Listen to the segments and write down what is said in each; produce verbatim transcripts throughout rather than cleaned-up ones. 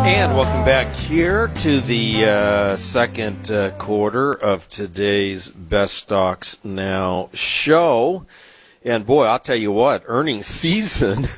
And welcome back here to the uh, second uh, quarter of today's Best Stocks Now show. And boy, I'll tell you what, earnings season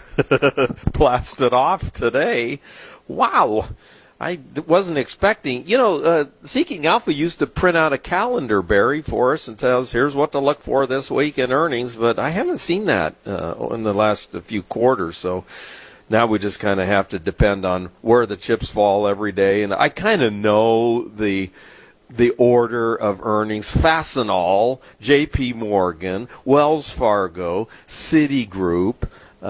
blasted off today. Wow. I wasn't expecting, you know, uh, Seeking Alpha used to print out a calendar, Barry, for us and tell us here's what to look for this week in earnings, but I haven't seen that uh, in the last few quarters, so now we just kind of have to depend on where the chips fall every day. And I kind of know the the order of earnings. Fastenal, J P Morgan, Wells Fargo, Citigroup,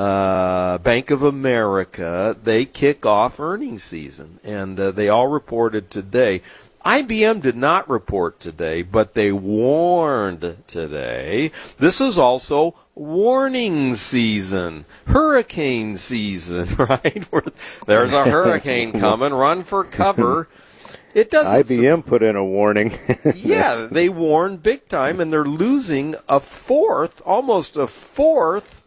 uh, Bank of America, they kick off earnings season. And uh, they all reported today. I B M did not report today, but they warned today. This is also warning season, hurricane season, right? There's a hurricane coming, run for cover. It doesn't. I B M put in a warning. Yeah, they warned big time, and they're losing a fourth, almost a fourth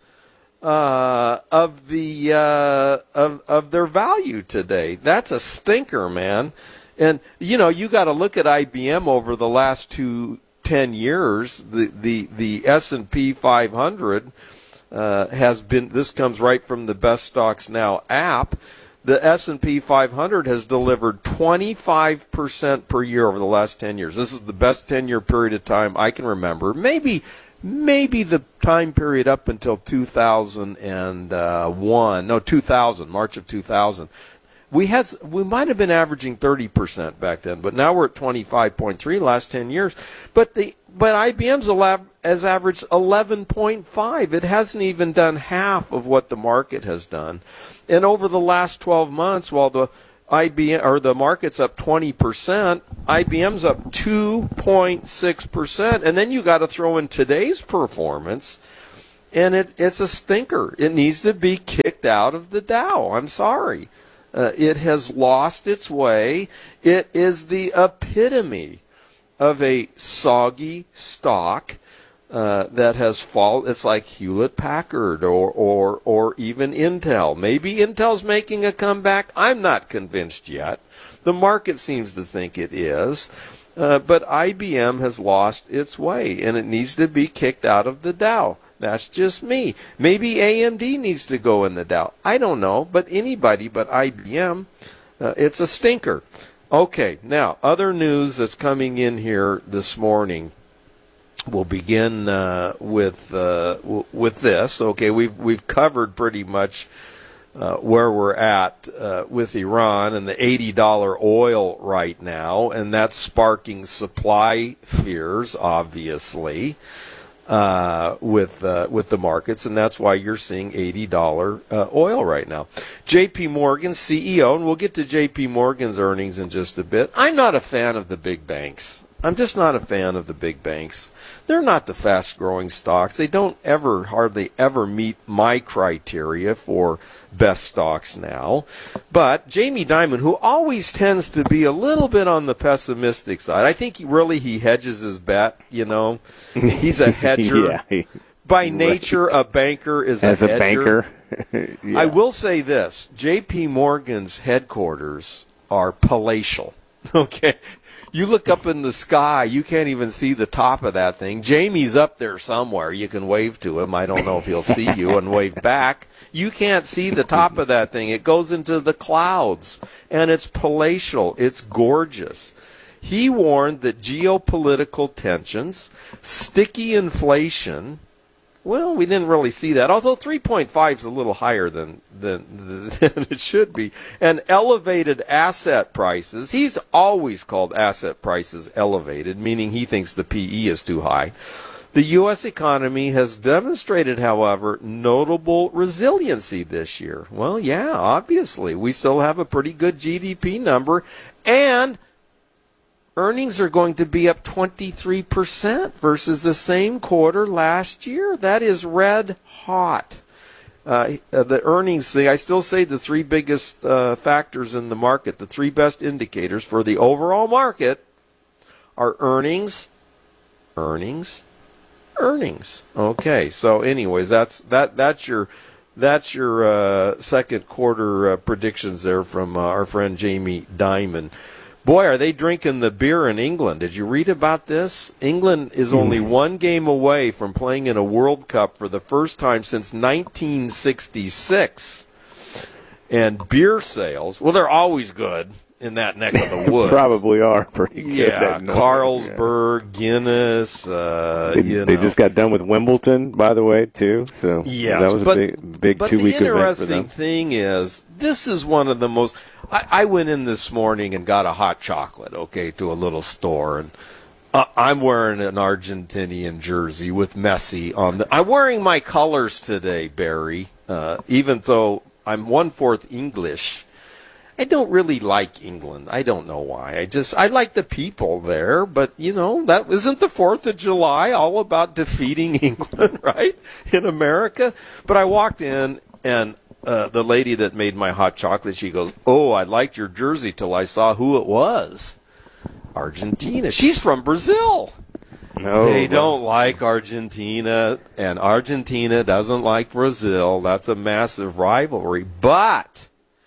uh, of the uh, of of their value today. That's a stinker, man. And you know, you got to look at I B M over the last two. ten years, the, the, the S and P five hundred uh, has been, this comes right from the Best Stocks Now app, the S and P five hundred has delivered twenty-five percent per year over the last ten years. This is the best ten-year period of time I can remember. Maybe maybe the time period up until two thousand one, no, two thousand, March of two thousand. We had we might have been averaging thirty percent back then, but now we're at twenty-five point three last ten years. But the but I B M's has averaged eleven point five. It hasn't even done half of what the market has done. And over the last twelve months, while the I B M or the market's up twenty percent, I B M's up two point six percent. And then you got to throw in today's performance, and it it's a stinker. It needs to be kicked out of the Dow. I'm sorry. Uh, it has lost its way. It is the epitome of a soggy stock uh, that has fallen. It's like Hewlett-Packard or, or, or even Intel. Maybe Intel's making a comeback. I'm not convinced yet. The market seems to think it is. Uh, but I B M has lost its way, and it needs to be kicked out of the Dow. That's just me. Maybe A M D needs to go in the Dow. I don't know, but anybody but I B M, uh, it's a stinker. Okay, now, other news that's coming in here this morning. We'll begin uh, with uh, w- with this. Okay, we've we've covered pretty much uh, where we're at uh, with Iran and the eighty dollars oil right now, and that's sparking supply fears, obviously. Uh, with uh, with the markets, and that's why you're seeing eighty dollars uh, oil right now. J P Morgan C E O, and we'll get to J P Morgan's earnings in just a bit. I'm not a fan of the big banks. I'm just not a fan of the big banks. They're not the fast-growing stocks. They don't ever, hardly ever meet my criteria for best stocks now. But Jamie Dimon, who always tends to be a little bit on the pessimistic side, I think he really he hedges his bet, you know. He's a hedger. Yeah, By nature, right. A banker is As a hedger. As a banker. Yeah. I will say this. J P Morgan's headquarters are palatial. Okay. You look up in the sky, you can't even see the top of that thing. Jamie's up there somewhere. You can wave to him. I don't know if he'll see you and wave back. You can't see the top of that thing. It goes into the clouds, and it's palatial. It's gorgeous. He warned that geopolitical tensions, sticky inflation, well, we didn't really see that, although three point five is a little higher than, than, than it should be, and elevated asset prices. He's always called asset prices elevated, meaning he thinks the P E is too high. The U S economy has demonstrated, however, notable resiliency this year. Well, yeah, obviously. We still have a pretty good G D P number, and earnings are going to be up twenty-three percent versus the same quarter last year. That is red hot. Uh, the earnings thing, I still say the three biggest uh, factors in the market, the three best indicators for the overall market are earnings, earnings, earnings. Okay, so anyways, that's that that's your That's your uh, second quarter uh, predictions there from uh, our friend Jamie Dimon. Boy, are they drinking the beer in England. Did you read about this? England is only one game away from playing in a World Cup for the first time since nineteen sixty-six. And beer sales, well, they're always good in that neck of the woods. Probably are pretty good. Yeah, Carlsberg, Guinness. Uh, They, you they know. just got done with Wimbledon, by the way, too. So Yes, that was but, a big, big but two-week the event for interesting them. thing is, this is one of the most. I, I went in this morning and got a hot chocolate, okay, to a little store, and uh, I'm wearing an Argentinian jersey with Messi on the. I'm wearing my colors today, Barry, uh, even though I'm one fourth English. I don't really like England. I don't know why. I just I like the people there, but you know that isn't the Fourth of July all about defeating England, right? In America. But I walked in and uh, the lady that made my hot chocolate, she goes, "Oh, I liked your jersey till I saw who it was. Argentina. She's from Brazil." No, They well, don't like Argentina, and Argentina doesn't like Brazil. That's a massive rivalry. But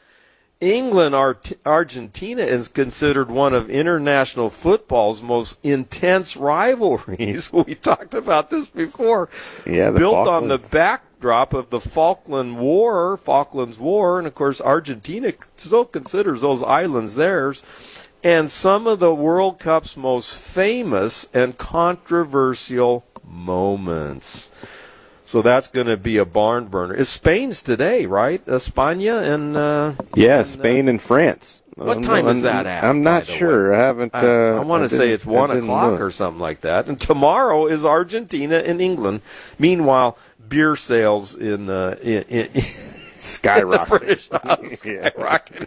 England, Art- Argentina is considered one of international football's most intense rivalries. We talked about this before. Yeah, the Built on the Falklands. backdrop of the Falkland War, Falklands War, and of course Argentina still considers those islands theirs. And some of the World Cup's most famous and controversial moments. So that's going to be a barn burner. It's Spain's today, right? España and uh, Yeah, and, Spain and France. What I'm time not- is that at, I'm by not the sure. way? I haven't. I, Uh, I want to say didn't- it's one I didn't o'clock look. or something like that. And tomorrow is Argentina and England. Meanwhile, beer sales in uh, in, in, Skyrocket. the British House Yeah. skyrocketing.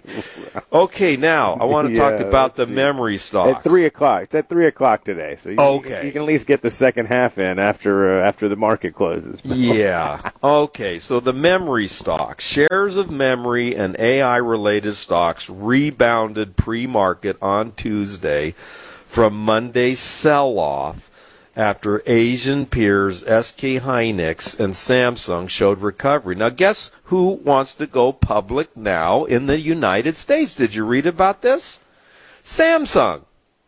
Okay, now I want to talk Yeah, about the let's see. memory stocks. At three o'clock. It's at three o'clock today, so you, Okay. you can at least get the second half in after uh, after the market closes. Yeah. Okay. So the memory stocks, shares of memory and A I-related stocks rebounded pre-market on Tuesday from Monday's sell-off after Asian peers S K Hynix and Samsung showed recovery. Now, guess who wants to go public now in the United States? Did you read about this? Samsung.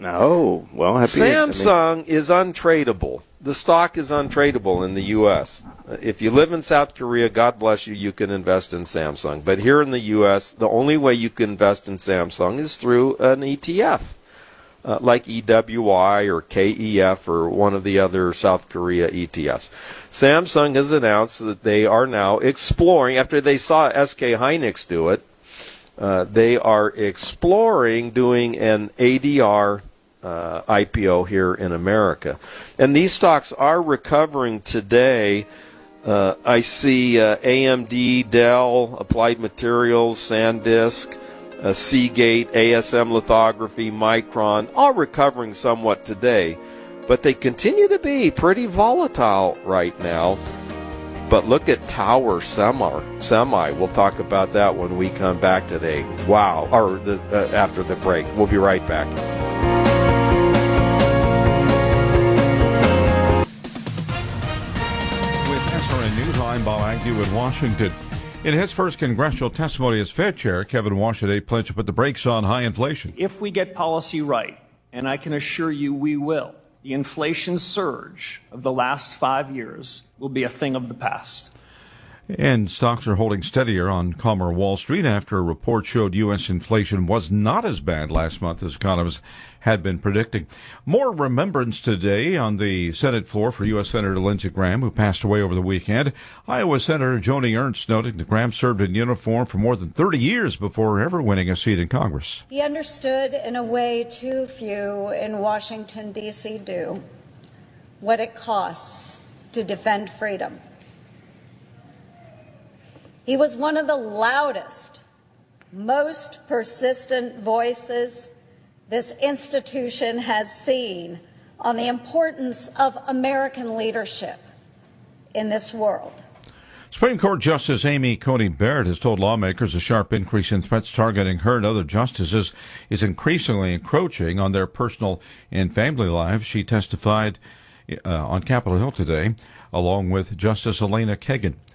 Oh, well, happy, I mean, Samsung is untradeable. The stock is untradeable in the U S. If you live in South Korea, God bless you, you can invest in Samsung. But here in the U S, the only way you can invest in Samsung is through an E T F, uh, like E W I or K E F or one of the other South Korea E T Fs. Samsung has announced that they are now exploring, after they saw S K Hynix do it, uh, they are exploring doing an A D R Uh, I P O here in America. And these stocks are recovering today. Uh, I see uh, A M D, Dell, Applied Materials, SanDisk, uh, Seagate, A S M Lithography, Micron, all recovering somewhat today. But they continue to be pretty volatile right now. But look at Tower Semi. Semi. We'll talk about that when we come back today. Wow. Or the, uh, after the break. We'll be right back. I'm Bob Agnew in Washington. In his first congressional testimony as Fed Chair, Kevin Warsh today pledged to put the brakes on high inflation. If we get policy right, and I can assure you we will, the inflation surge of the last five years will be a thing of the past. And stocks are holding steadier on calmer Wall Street after a report showed U S inflation was not as bad last month as economists had been predicting. More remembrance today on the Senate floor for U S Senator Lindsey Graham, who passed away over the weekend. Iowa Senator Joni Ernst noting that Graham served in uniform for more than thirty years before ever winning a seat in Congress. He understood in a way too few in Washington, D C do what it costs to defend freedom. He was one of the loudest, most persistent voices this institution has seen on the importance of American leadership in this world. Supreme Court Justice Amy Coney Barrett has told lawmakers a sharp increase in threats targeting her and other justices is increasingly encroaching on their personal and family lives. She testified uh, on Capitol Hill today, along with Justice Elena Kagan.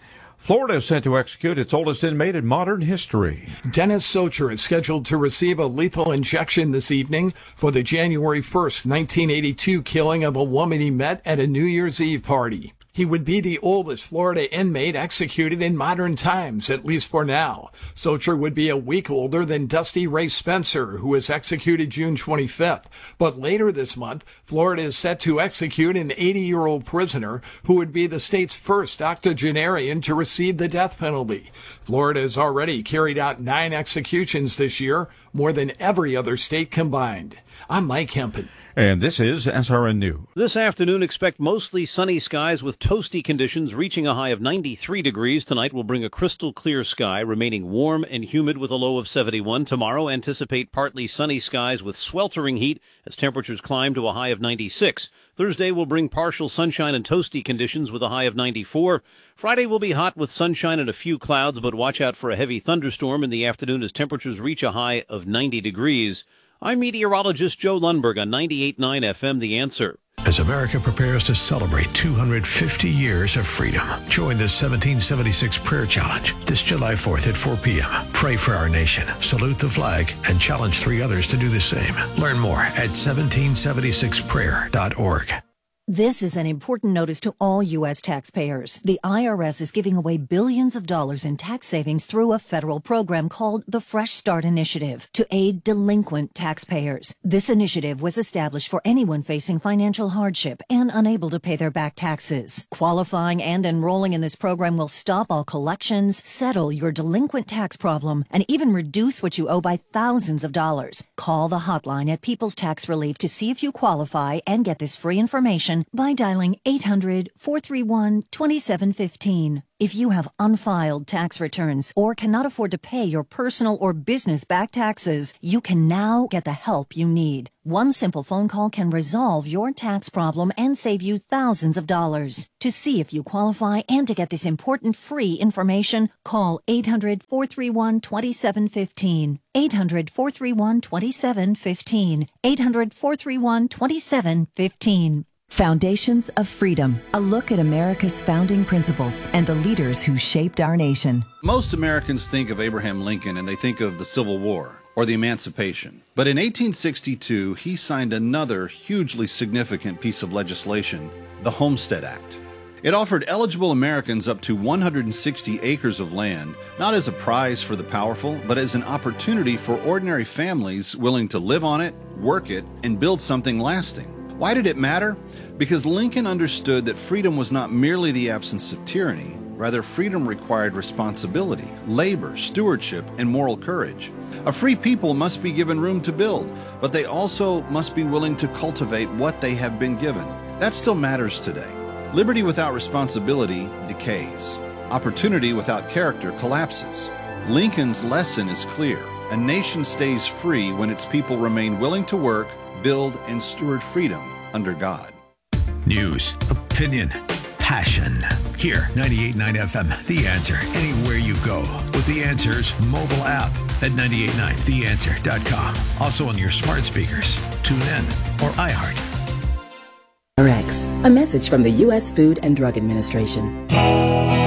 Florida is set to execute its oldest inmate in modern history. Dennis Socher is scheduled to receive a lethal injection this evening for the January first, nineteen eighty-two killing of a woman he met at a New Year's Eve party. He would be the oldest Florida inmate executed in modern times, at least for now. Socher would be a week older than Dusty Ray Spencer, who was executed June twenty-fifth. But later this month, Florida is set to execute an eighty-year-old prisoner who would be the state's first octogenarian to receive the death penalty. Florida has already carried out nine executions this year, more than every other state combined. I'm Mike Hempen. And this is S R N News. This afternoon, expect mostly sunny skies with toasty conditions reaching a high of ninety-three degrees. Tonight will bring a crystal clear sky, remaining warm and humid with a low of seventy-one. Tomorrow, anticipate partly sunny skies with sweltering heat as temperatures climb to a high of ninety-six. Thursday will bring partial sunshine and toasty conditions with a high of ninety-four. Friday will be hot with sunshine and a few clouds, but watch out for a heavy thunderstorm in the afternoon as temperatures reach a high of ninety degrees. I'm meteorologist Joe Lundberg on ninety-eight point nine F M, The Answer. As America prepares to celebrate two hundred fifty years of freedom, join the seventeen seventy-six Prayer Challenge this July fourth at four p.m. Pray for our nation, salute the flag, and challenge three others to do the same. Learn more at seventeen seventy-six prayer dot org. This is an important notice to all U S taxpayers. The I R S is giving away billions of dollars in tax savings through a federal program called the Fresh Start Initiative to aid delinquent taxpayers. This initiative was established for anyone facing financial hardship and unable to pay their back taxes. Qualifying and enrolling in this program will stop all collections, settle your delinquent tax problem, and even reduce what you owe by thousands of dollars. Call the hotline at People's Tax Relief to see if you qualify and get this free information by dialing eight hundred, four three one, two seven one five. If you have unfiled tax returns or cannot afford to pay your personal or business back taxes, you can now get the help you need. One simple phone call can resolve your tax problem and save you thousands of dollars. To see if you qualify and to get this important free information, call eight hundred, four three one, two seven one five. eight hundred, four three one, two seven one five. eight hundred, four three one, two seven one five. Foundations of Freedom, a look at America's founding principles and the leaders who shaped our nation. Most Americans think of Abraham Lincoln and they think of the Civil War or the Emancipation. But in eighteen sixty-two, he signed another hugely significant piece of legislation, the Homestead Act. It offered eligible Americans up to one hundred sixty acres of land, not as a prize for the powerful, but as an opportunity for ordinary families willing to live on it, work it, and build something lasting. Why did it matter? Because Lincoln understood that freedom was not merely the absence of tyranny. Rather, freedom required responsibility, labor, stewardship, and moral courage. A free people must be given room to build, but they also must be willing to cultivate what they have been given. That still matters today. Liberty without responsibility decays. Opportunity without character collapses. Lincoln's lesson is clear. A nation stays free when its people remain willing to work, build, and steward freedom under God. News, opinion, passion. Here, ninety-eight point nine F M, The Answer, anywhere you go. With The Answer's mobile app at ninety-eight point nine the answer dot com. Also on your smart speakers, TuneIn, or iHeart. R X, a message from the U S Food and Drug Administration.